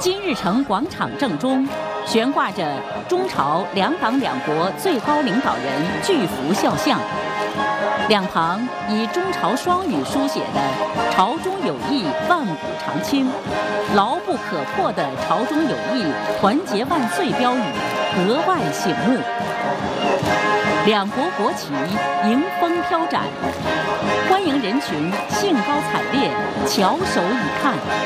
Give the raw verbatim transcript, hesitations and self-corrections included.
金日成广场正中，悬挂着中朝两党两国最高领导人巨幅肖像，两旁以中朝双语书写的“朝中有义，万古长青，牢不可破”的“朝中有义，团结万岁”标语格外醒目。两国国旗迎风飘展，欢迎人群兴高采烈，翘首以看。